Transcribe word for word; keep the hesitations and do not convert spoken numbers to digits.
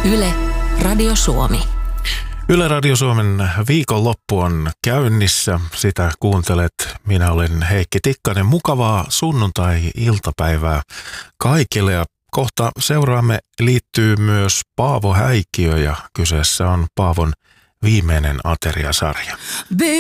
Yle, Radio Suomi. Yle Radio Suomen viikonloppu on käynnissä. Sitä kuuntelet. Minä olen Heikki Tikkanen. Mukavaa sunnuntai-iltapäivää kaikille. Ja kohta seuraamme liittyy myös Paavo Häikiö ja kyseessä on Paavon viimeinen ateriasarja.